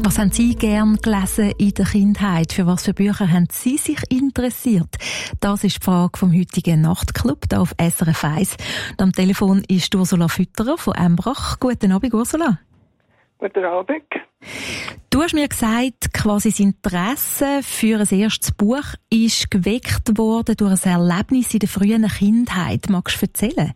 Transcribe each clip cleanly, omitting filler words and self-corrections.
Was haben Sie gern gelesen in der Kindheit? Für was für Bücher haben Sie sich interessiert? Das ist die Frage vom heutigen Nachtclub hier auf SRF 1. Und am Telefon ist Ursula Fütterer von Embrach. Guten Abend, Ursula. Guten Abend. Du hast mir gesagt, quasi das Interesse für ein erstes Buch ist geweckt worden durch ein Erlebnis in der frühen Kindheit. Magst du erzählen?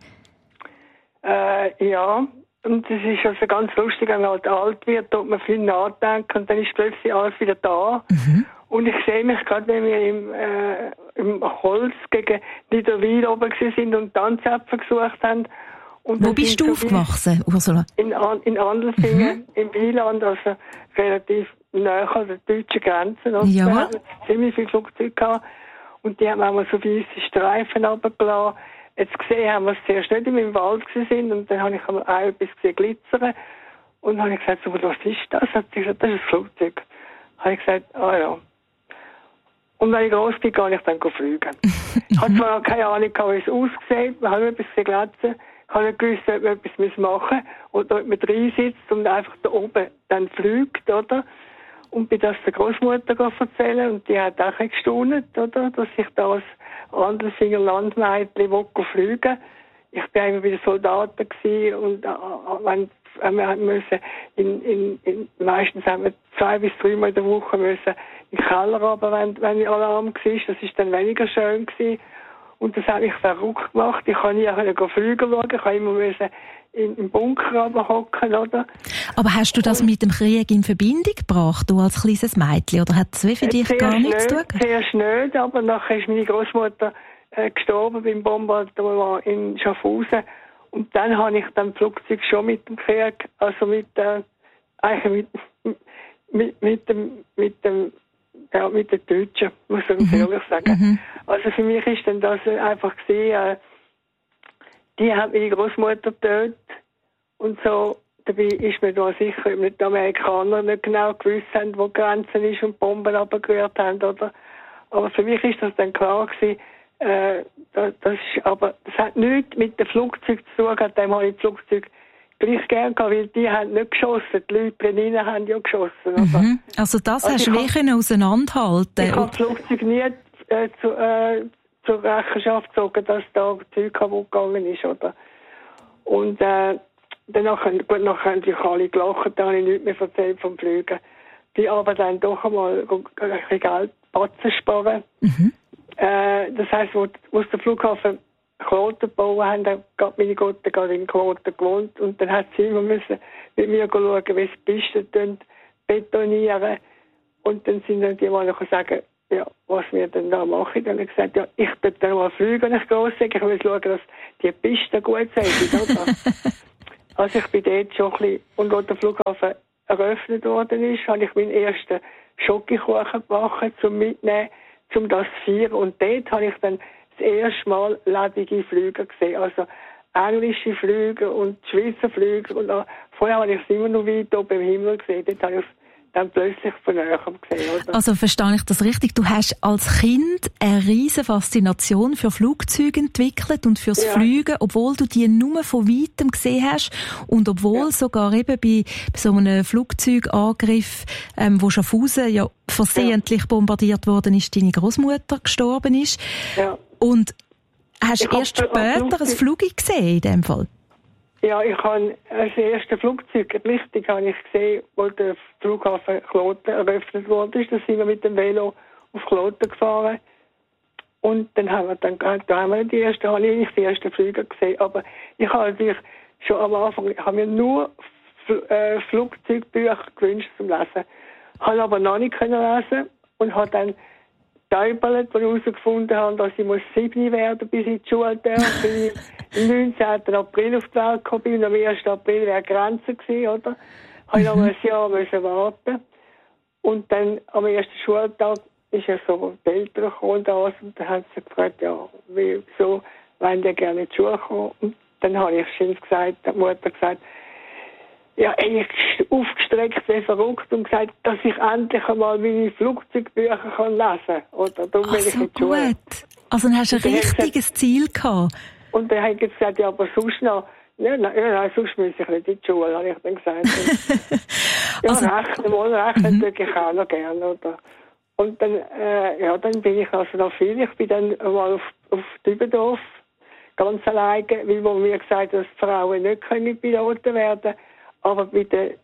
Ja. Und es ist also ganz lustig, wenn man halt alt wird, tut man viel nachdenken und dann ist plötzlich alles wieder da. Mhm. Und ich sehe mich gerade, wenn wir im Holz gegen Niederwil oben sind und Tanzäpfel gesucht haben. Und wo bist du aufgewachsen, Ursula? In Andelfingen, im Wieland, also relativ nahe an der deutschen Grenze. Und ja. Wir hatten ziemlich viele Flugzeuge gehabt und die haben auch mal so weisse Streifen runtergelassen. Jetzt gesehen haben wir es zuerst nicht im Wald sind und dann habe ich auch etwas gesehen glitzern und dann habe ich gesagt, so, was ist das? Hat sie gesagt, das ist ein Flugzeug. Habe ich gesagt, ja. Und wenn ich groß bin, gehe ich dann fliegen. Ich hatte zwar keine Ahnung, wie es aussieht, wir haben etwas gesehen glitzern, ich habe nicht gewusst, ob man etwas machen muss oder ob man drin sitzt und einfach da oben dann fliegt, oder? Und bin das der Großmutter erzählen und die hat auch gestaunt, oder? Dass ich da als Andelfinger Landmädchen fliegen. Ich war immer bei den Soldaten und wir müssen meistens haben wir 2 bis 3 Mal in der Woche müssen in den Keller runter, wenn Alarm war. Das war dann weniger schön gewesen. Und das hat mich verrückt gemacht. Ich kann nie fliegen schauen. Ich kann immer im Bunker hocken, oder? Aber hast du das mit dem Krieg in Verbindung gebracht, du als kleines Mädchen? Oder hat es für dich gar nichts zu tun? Zuerst nicht, aber nachher ist meine Großmutter gestorben beim Bombardement in Schaffhausen. Und dann habe ich dann Flugzeug schon mit dem Krieg, also mit den Deutschen, muss ich ehrlich sagen. Mhm. Also für mich ist dann das einfach gesehen, die haben meine Großmutter getötet und so. Dabei ist mir da sicher, ob nicht die Amerikaner nicht genau gewusst haben, wo die Grenze ist und Bomben abgerührt haben, oder? Aber für mich ist das dann klar gewesen, aber das hat nichts mit dem Flugzeug zu tun, dem habe ich das Flugzeug gleich gern gehabt, weil die haben nicht geschossen, die Leute drinnen haben ja geschossen. Mhm. Also das hast du wirklich auseinanderhalten. Ich habe das Flugzeug nie zur Rechenschaft gezogen, dass da Zeug kaputt gegangen ist, oder? Und danach haben die alle gelacht, da habe ich nichts mehr erzählt vom Fliegen. Die aber dann doch einmal ein bisschen Geld Batzen sparen. Mhm. Das heisst, wo sie den Flughafen Kloten bauen haben, dann hat meine Gotte gerade in Kloten gewohnt und dann hat sie immer müssen mit mir schauen, wie sie die Pisten betonieren. Und dann sind dann die mal noch sagen, ja, was wir denn da machen. Dann habe ich gesagt, ja, ich will dann mal fliegen, wenn ich groß sage. Ich will schauen, dass die Pisten gut sind, oder? Also ich bin dort schon ein bisschen, und als der Flughafen eröffnet worden ist, habe ich meinen ersten Schokokuchen gebacken, zum Mitnehmen, zum das zu feiern. Und dort habe ich dann das erste Mal ledige Flüge gesehen. Also englische Flüge und Schweizer Flüge. Und vorher habe ich es immer noch weit oben im Himmel gesehen. Dort habe ich es dann plötzlich von näher gesehen. Oder? Also verstehe ich das richtig? Du hast als Kind eine riesige Faszination für Flugzeuge entwickelt und fürs Fliegen, obwohl du die nur von weitem gesehen hast und obwohl sogar eben bei so einem Flugzeugangriff, wo Schaffhausen ja versehentlich bombardiert worden ist, deine Großmutter gestorben ist. Ja. Und hast du erst später ein Flugzeug gesehen in dem Fall? Ja, ich habe das erste Flugzeug, die Lichtung habe ich gesehen, wo der Flughafen Kloten eröffnet wurde. Da sind wir mit dem Velo auf Kloten gefahren. Und dann habe ich die ersten Flüge gesehen. Aber ich habe natürlich schon am Anfang, ich habe mir nur Flugzeugbücher gewünscht zum Lesen. Habe aber noch nicht lesen und habe dann getäubelt, als ich herausgefunden habe, dass ich 7 werden bis in die Schule darf. Am 19. April auf die Welt gekommen bin. Am 1. April wäre die Grenze gewesen, oder? Habe ich noch ein Jahr warten. Und dann am ersten Schultag ist ja so die Eltern gekommen und dann haben sie gefragt, ja, wieso wollen die gerne in die Schule kommen? Und dann habe ich Schimpf gesagt, die Mutter gesagt, ja, ich aufgestreckt wie verrückt und gesagt, dass ich endlich einmal meine Flugzeugbücher lesen kann. Oder darum bin ich in die Schule. Also dann hast du ein richtiges Ziel gehabt. Und dann haben sie gesagt, ja, aber sonst noch, Nein, sonst muss ich nicht in die Schule, habe ich dann gesagt. Rechnen tue ich auch noch gerne, oder? Und dann, dann bin ich also noch viel. Ich bin dann mal auf Dübendorf, ganz alleine, weil man mir gesagt hat, dass die Frauen nicht Piloten werden können. Aber bei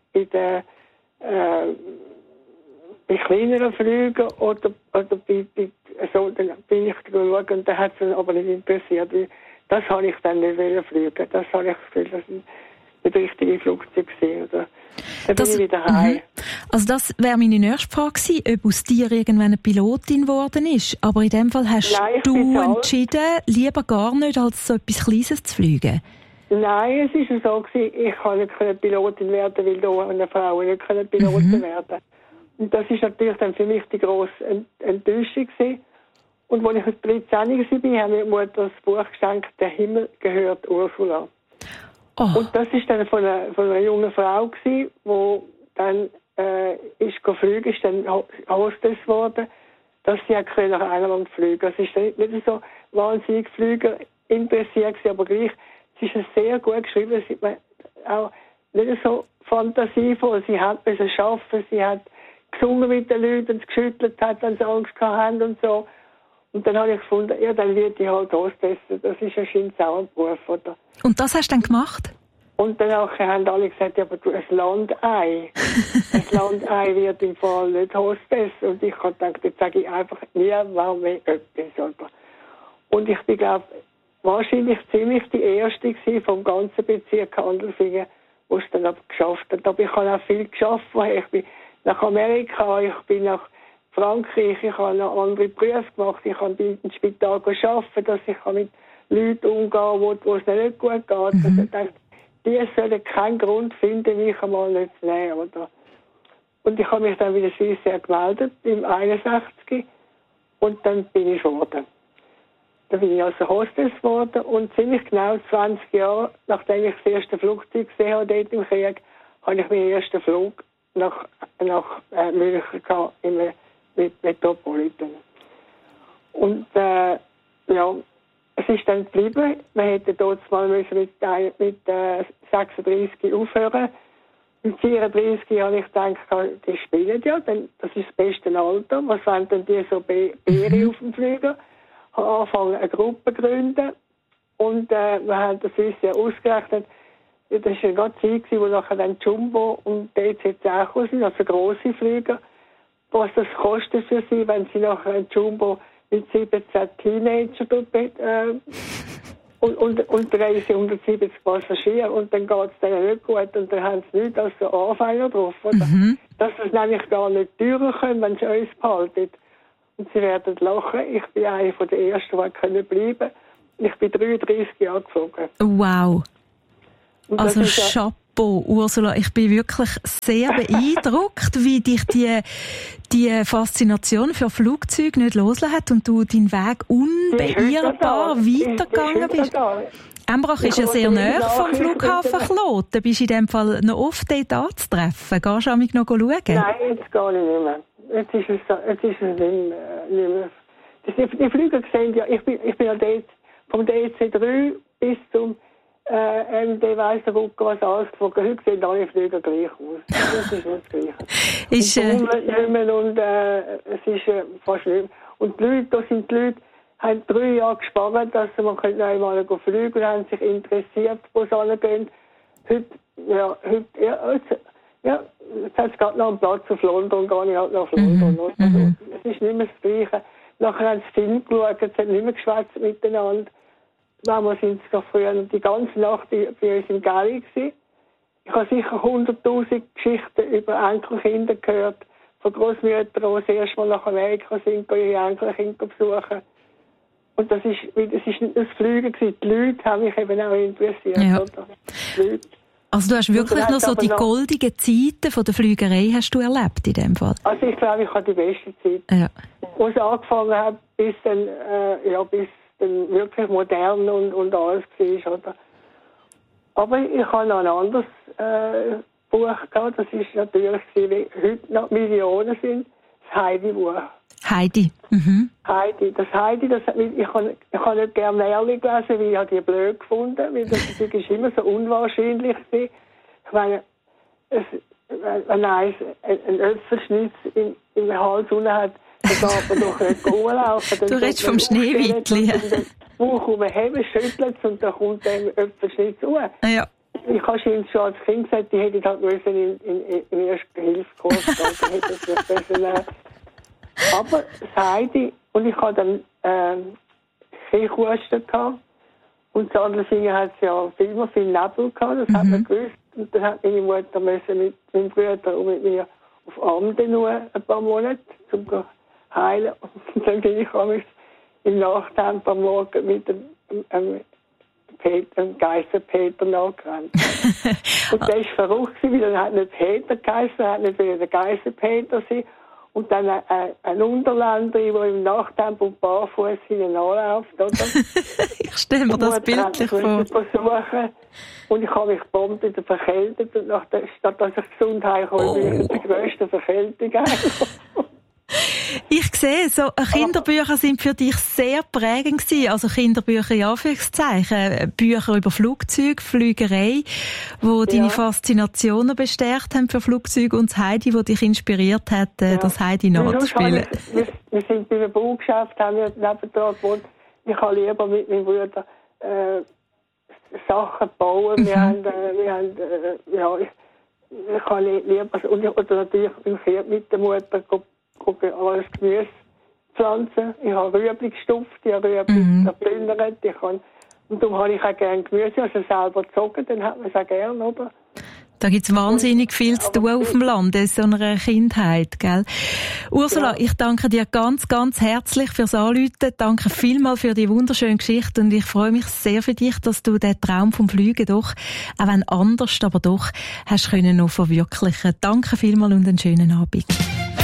kleineren Flügen oder bei so, dann bin ich geschaut und dann hat es aber nicht interessiert. Das habe ich dann nicht fliegen. Das habe ich das Gefühl, dass ich nicht richtige Flugzeug gesehen, oder? Dann bin ich wieder heim. Also das wäre meine nächste Frage gewesen, ob aus dir irgendwann eine Pilotin geworden ist. Aber in dem Fall hast du entschieden, lieber gar nicht, als so etwas Kleines zu fliegen. Nein, es war so gewesen, ich kann nicht Pilotin werden, weil da eine Frau nicht Pilotin werden. Und das ist natürlich dann für mich die grosse Enttäuschung gewesen. Und als ich 13 war, hat mir die Mutter das Buch geschenkt, «Der Himmel gehört Ursula». Oh. Und das war dann von einer jungen Frau gewesen, die dann ist geflogen, ist dann Hostess geworden, dass sie nach England fliegen konnte. Es ist nicht so wahnsinnig Flüger interessiert gewesen, aber gleich, sie ist sehr gut geschrieben, sie hat auch nicht so fantasievoll, sie hat müssen arbeiten, sie hat gesungen mit den Leuten und geschüttelt hat, wenn sie Angst hatten und so. Und dann habe ich gefunden, ja, dann wird ich halt Hostess. Das ist ein Scheinzauberberuf, oder? Und das hast du dann gemacht? Und dann haben alle gesagt, ja, aber du, ein Landei. Ein Landei wird im Fall nicht Hostess. Und ich habe gedacht, jetzt sage ich einfach nie mehr etwas, oder? Und ich bin, glaube wahrscheinlich ziemlich die Erste vom ganzen Bezirk Handelfingen, die es dann aber geschafft hat. Aber ich habe auch viel geschafft. Ich bin nach Amerika, ich bin nach Frankreich, ich habe noch andere Berufe gemacht, ich kann bei einem Spital arbeiten, dass ich mit Leuten umgehen kann, wo es nicht gut geht. Also ich dachte, die sollen keinen Grund finden, mich einmal nicht zu nehmen. Oder? Und ich habe mich dann wieder Swissair gemeldet, im 61. Und dann bin ich geworden. Dann bin ich also Hostess geworden und ziemlich genau 20 Jahre, nachdem ich das erste Flugzeug gesehen habe, dort im Krieg, habe ich meinen ersten Flug nach München gehabt, mit Metropolitan. Und es ist dann geblieben. Wir hätten dort mal mit 36 aufhören. Mit 34 habe ich gedacht, die spielen ja, denn das ist das beste Alter. Was wollen denn die so Beere auf dem Flüger? Ich habe angefangen, eine Gruppe zu gründen. Und wir haben das uns ja ausgerechnet. Das war gerade die Zeit, wo nachher dann Jumbo und DC-10 auch sind, also grosse Flüger. Was das kostet für sie, wenn sie nachher ein Jumbo mit 17 Teenager und 370 Passagiere und dann geht es denen nicht gut und dann haben sie nichts als so Anfänger drauf. Oder? Dass sie es nämlich gar nicht teurer können, wenn sie uns behalten. Und sie werden lachen. Ich bin eine der Ersten, die bleiben können. Ich bin 33 Jahre geflogen. Wow. Also Chapeau, Ursula. Ich bin wirklich sehr beeindruckt, wie dich die Faszination für Flugzeuge nicht losgelassen hat und du deinen Weg unbeirrbar weitergegangen bist. Embrach ist ja sehr nahe vom Flughafen Kloten. Bist du in dem Fall noch oft dort anzutreffen? Gehst du noch schauen? Nein, jetzt gehe ich nicht mehr. Jetzt ist es nicht mehr. Die Flüge sehen ja, ich bin ja dort vom DC3 bis zum MD weiss der Gucke, was alles geflogen. Heute sehen alle Flüge gleich aus. Das ist nicht das Gleiche. Und es ist fast schlimm. Und die Leute, haben 3 Jahre gespannt, dass sie mal einmal fliegen und haben sich interessiert, wo sie hingehen. Jetzt hat es gerade noch einen Platz auf London, gehe ich halt nach London. Es ist nicht mehr das Gleiche. Nachher haben sie Film geschaut, es hat nicht mehr geschwätzt miteinander. Manchmal sind sie früher die ganze Nacht bei uns im Galley gewesen. Ich habe sicher 100'000 Geschichten über Enkelkinder gehört, von Großmüttern, die das erste Mal nach Amerika sind, ihre Enkelkinder besuchen. Und das ist nicht das Fliegen gewesen. Die Leute haben mich eben auch interessiert. Ja. Oder? Die Leute. Also du hast wirklich noch so die goldigen Zeiten von der Flügerei hast du erlebt in dem Fall? Also ich glaube, ich habe die beste Zeit. Ja. Wo es angefangen hat, bis dann wirklich modern und alles war. Oder? Aber ich habe noch ein anderes Buch gehabt, das ist natürlich, wie heute noch Millionen sind, das Heidi-Buch. Heidi. Mhm. Heidi, das hat mich, ich habe nicht gerne Märchen gelesen, weil ich habe die blöd gefunden, weil das ist immer so unwahrscheinlich gewesen. Ich meine, wenn eins einen Äpfelschnitz im Hals unten hat, dann darf man doch nicht rumlaufen. Du redest vom Schneewittli. Den Bauch umheben, schüttelt und dann kommt der Äpfelschnitz raus. Ja. Ich habe schon als Kind gesagt, die hätte halt müssen in Erste-Hilfe-Kurs gehen, dann hätte es nicht besser nehmen. Aber das Heidi, und ich hatte dann Kichhusten gehabt. Und das andere Finger hat es ja viel Nebel gehabt, das hat man gewusst. Und dann hat meine Mutter müssen mit meinem Bruder und mit mir auf Amden nur ein paar Monate, um zu heilen. Und dann bin ich im Nachtempo am Morgen mit dem Geister Peter nachgerannt. Und der war verrückt, weil er hat nicht Peter geheißen, er hat nicht wieder der Geister Peter sein. Und dann ein Unterländer, der im Nachtempo barfuß hineinläuft, oder? Ich stelle mir das bildlich vor. Versuchen. Und ich habe mich bombt wieder verkältet. Und statt dass ich gesund heimkomme, bin ich in der grössten Verkältung. Ich sehe, so Kinderbücher sind für dich sehr prägend gewesen. Also Kinderbücher, ja, Anführungszeichen. Bücher über Flugzeuge, Flügerei, wo deine Faszinationen bestärkt haben für Flugzeuge, und das Heidi, das dich inspiriert hat, das Heidi nachzuspielen. Wir sind bei einem Baugeschäft, haben wir nebendran gewohnt. Ich habe lieber mit meinem Bruder Sachen bauen. Ich habe lieber, oder natürlich im Pferd mit der Mutter alles Gemüse pflanzen. Ich habe Rüebli gestopft, ich habe Rüebli geplündert. Und darum habe ich auch gerne Gemüse, also selber gezogen, dann hat man es auch gerne, oder? Da gibt es wahnsinnig viel zu tun auf dem Land, in so einer Kindheit, gell? Ursula, ich danke dir ganz, ganz herzlich fürs Anrufen. Danke vielmals für die wunderschöne Geschichte, und ich freue mich sehr für dich, dass du den Traum vom Fliegen doch, auch wenn anders, aber doch, hast können noch verwirklichen. Danke vielmals und einen schönen Abend.